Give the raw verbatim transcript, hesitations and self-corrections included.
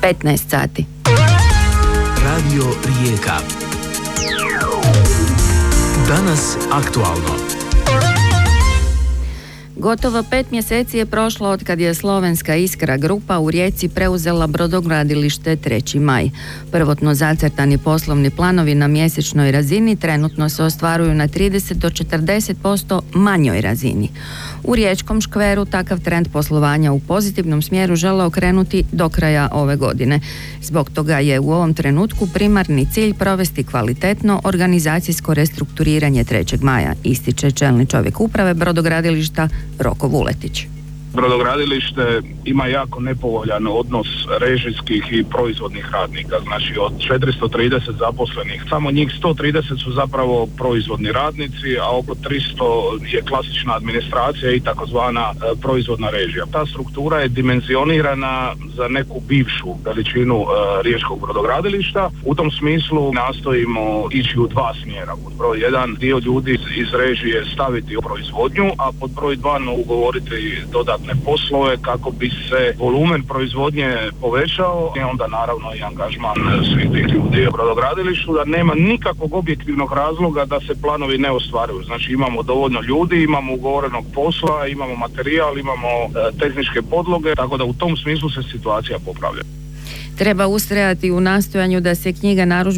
petnaest sati. Radio Rijeka. Danas aktualno. Gotovo pet mjeseci je prošlo od kad je slovenska Iskra grupa u Rijeci preuzela brodogradilište treći maj. Prvotno zacrtani poslovni planovi na mjesečnoj razini trenutno se ostvaruju na trideset do četrdeset posto manjoj razini. U Riječkom škveru takav trend poslovanja u pozitivnom smjeru žele okrenuti do kraja ove godine. Zbog toga je u ovom trenutku primarni cilj provesti kvalitetno organizacijsko restrukturiranje trećeg maja, ističe čelni čovjek uprave brodogradilišta Roko Vuletić. Brodogradilište ima jako nepovoljan odnos režijskih i proizvodnih radnika, znači od četiristo trideset zaposlenih, samo njih sto trideset su zapravo proizvodni radnici, a oko tristo je klasična administracija i takozvana e, proizvodna režija. Ta struktura je dimenzionirana za neku bivšu veličinu e, riječkog brodogradilišta. U tom smislu nastojimo ići u dva smjera. Pod broj jedan, dio ljudi iz režije staviti u proizvodnju, a pod broj dva ugovoriti dodatne poslove kako bi se volumen proizvodnje povećao i onda naravno i angažman svih tih ljudi u brodogradilištu, da nema nikakvog objektivnog razloga da se planovi ne ostvaruju. Znači imamo dovoljno ljudi, imamo ugovorenog posla, imamo materijal, imamo e, tehničke podloge, tako da u tom smislu se situacija popravlja. Treba ustrajati u nastojanju da se knjiga narudžbi